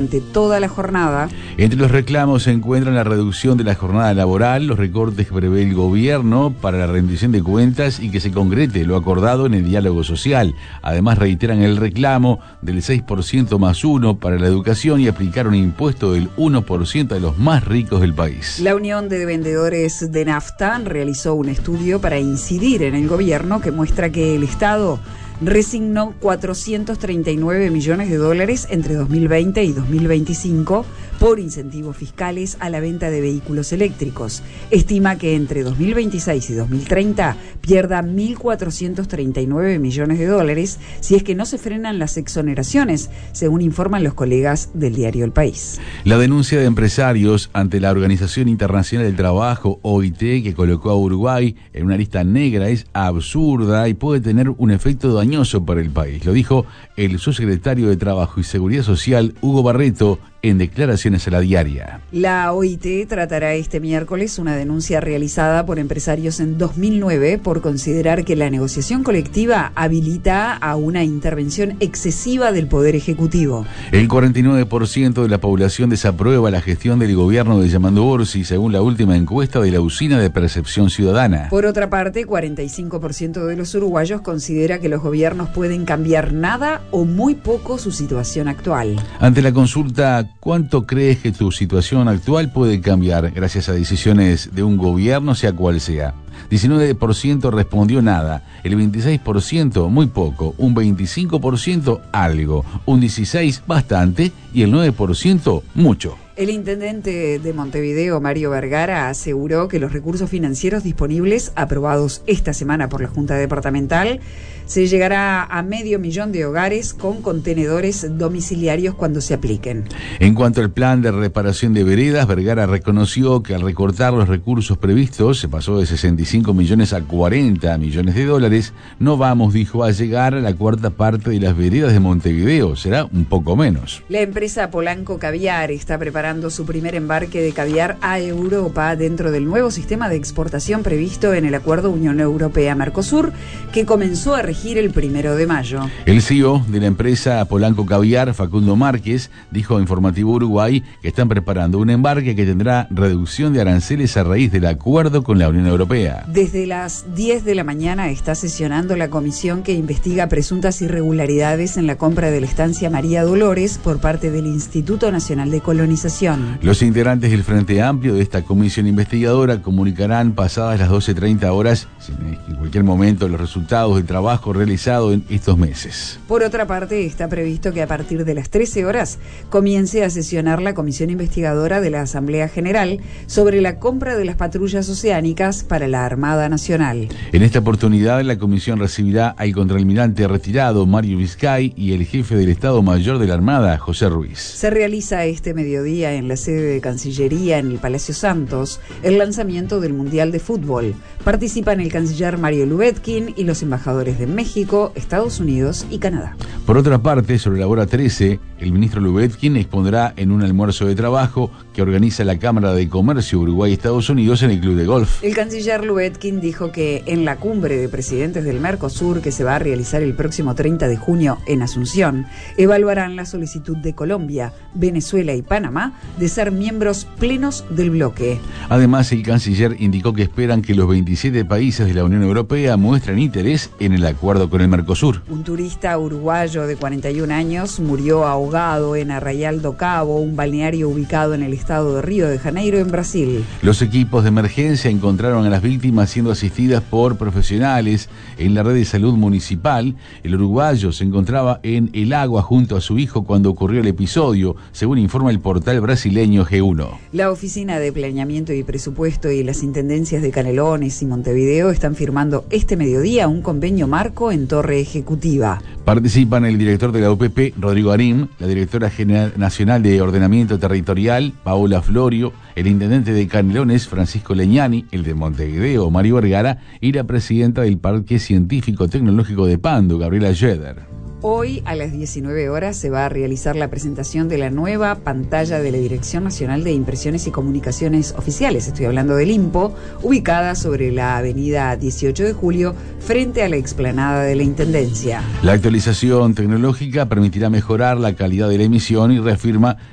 durante toda la jornada. Entre los reclamos se encuentran la reducción de la jornada laboral, los recortes que prevé el gobierno para la rendición de cuentas y que se concrete lo acordado en el diálogo social. Además reiteran el reclamo del 6% más 1 para la educación y aplicar un impuesto del 1% a los más ricos del país. La Unión de Vendedores de Nafta realizó un estudio para incidir en el gobierno que muestra que el Estado resignó 439 millones de dólares entre 2020 y 2025 por incentivos fiscales a la venta de vehículos eléctricos. Estima que entre 2026 y 2030 pierda 1.439 millones de dólares si es que no se frenan las exoneraciones, según informan los colegas del diario El País. La denuncia de empresarios ante la Organización Internacional del Trabajo, OIT, que colocó a Uruguay en una lista negra es absurda y puede tener un efecto dañoso para el país. Lo dijo el subsecretario de Trabajo y Seguridad Social, Hugo Barreto, en declaraciones a La Diaria. La OIT tratará este miércoles una denuncia realizada por empresarios en 2009 por considerar que la negociación colectiva habilita a una intervención excesiva del Poder Ejecutivo. El 49% de la población desaprueba la gestión del gobierno de Yamandú Orsi, según la última encuesta de la Usina de Percepción Ciudadana. Por otra parte, 45% de los uruguayos considera que los gobiernos pueden cambiar nada o muy poco su situación actual. Ante la consulta, ¿cuánto crees que tu situación actual puede cambiar gracias a decisiones de un gobierno, sea cual sea? 19% respondió nada, el 26% muy poco, un 25% algo, un 16% bastante y el 9% mucho. El intendente de Montevideo, Mario Vergara, aseguró que los recursos financieros disponibles, aprobados esta semana por la Junta Departamental, se llegará a 500.000 de hogares con contenedores domiciliarios cuando se apliquen. En cuanto al plan de reparación de veredas, Vergara reconoció que al recortar los recursos previstos, se pasó de 65 millones a 40 millones de dólares, no vamos, dijo, a llegar a la cuarta parte de las veredas de Montevideo, será un poco menos. La empresa Polanco Caviar está preparando su primer embarque de caviar a Europa dentro del nuevo sistema de exportación previsto en el Acuerdo Unión Europea-Mercosur, que comenzó a regir el 1 de mayo. El CEO de la empresa Polanco Caviar, Facundo Márquez, dijo a Informativo Uruguay que están preparando un embarque que tendrá reducción de aranceles a raíz del acuerdo con la Unión Europea. Desde las 10 de la mañana está sesionando la comisión que investiga presuntas irregularidades en la compra de la estancia María Dolores por parte del Instituto Nacional de Colonización. Los integrantes del Frente Amplio de esta comisión investigadora comunicarán pasadas las 12:30 horas, en cualquier momento, los resultados del trabajo realizado en estos meses. Por otra parte, está previsto que a partir de las 13 horas comience a sesionar la comisión investigadora de la Asamblea General sobre la compra de las patrullas oceánicas para la Armada Nacional. En esta oportunidad, la comisión recibirá al contraalmirante retirado Mario Vizcay y el jefe del Estado Mayor de la Armada, José Ruiz. Se realiza este mediodía en la sede de Cancillería en el Palacio Santos el lanzamiento del Mundial de Fútbol. Participan el canciller Mario Lubetkin y los embajadores de México, Estados Unidos y Canadá. Por otra parte, sobre la hora 13, el ministro Lubetkin expondrá en un almuerzo de trabajo que organiza la Cámara de Comercio Uruguay-Estados Unidos en el Club de Golf. El canciller Lubetkin dijo que en la cumbre de presidentes del Mercosur, que se va a realizar el próximo 30 de junio en Asunción, evaluarán la solicitud de Colombia, Venezuela y Panamá de ser miembros plenos del bloque. Además, el canciller indicó que esperan que los 27 países de la Unión Europea muestren interés en el acuerdo con el Mercosur. Un turista uruguayo de 41 años murió ahogado en Arraial do Cabo, un balneario ubicado en el estado de Río de Janeiro, en Brasil. Los equipos de emergencia encontraron a las víctimas siendo asistidas por profesionales en la red de salud municipal. El uruguayo se encontraba en el agua junto a su hijo cuando ocurrió el episodio, según informa el portal brasileño G1. La Oficina de Planeamiento y Presupuesto y las Intendencias de Canelones y Montevideo están firmando este mediodía un convenio marco en Torre Ejecutiva. Participan el director de la UPP, Rodrigo Arim, la directora general nacional de Ordenamiento Territorial, Paola Florio, el intendente de Canelones, Francisco Leñani, el de Montevideo, Mario Vergara, y la presidenta del Parque Científico Tecnológico de Pando, Gabriela Yeder. Hoy a las 19 horas se va a realizar la presentación de la nueva pantalla de la Dirección Nacional de Impresiones y Comunicaciones Oficiales, estoy hablando del INPO, ubicada sobre la avenida 18 de Julio, frente a la explanada de la Intendencia. La actualización tecnológica permitirá mejorar la calidad de la emisión y reafirma